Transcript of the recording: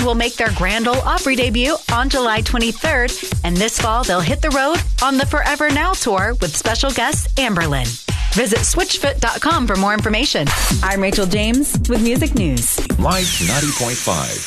will make their Grand Ole Opry debut on July 23rd, and this fall they'll hit the road on the Forever Now tour with special guest Amberlynn. Visit switchfoot.com for more information. I'm Rachel James with Music News. Life 90.5.